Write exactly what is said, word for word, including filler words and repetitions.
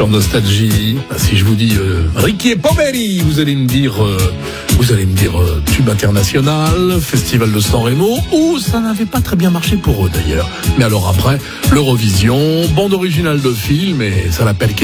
Sur Nostalgie, si je vous dis euh, Ricky et Poveri, vous allez me dire, euh, vous allez me dire euh, tube international, festival de San Remo, ou ça n'avait pas très bien marché pour eux d'ailleurs. Mais alors après, l'Eurovision, bande originale de film, et ça l'appelle